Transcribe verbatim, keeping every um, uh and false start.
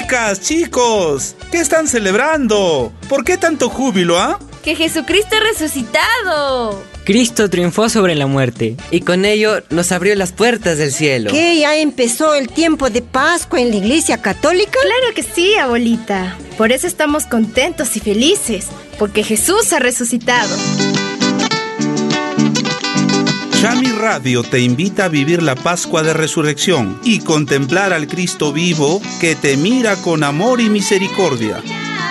Chicas, chicos, ¿qué están celebrando? ¿Por qué tanto júbilo, ah? ¡Que Jesucristo ha resucitado! Cristo triunfó sobre la muerte y con ello nos abrió las puertas del cielo. ¿Qué? ¿Ya empezó el tiempo de Pascua en la Iglesia Católica? Claro que sí, abuelita. Por eso estamos contentos y felices, porque Jesús ha resucitado. Chami Radio te invita a vivir la Pascua de Resurrección y contemplar al Cristo vivo que te mira con amor y misericordia.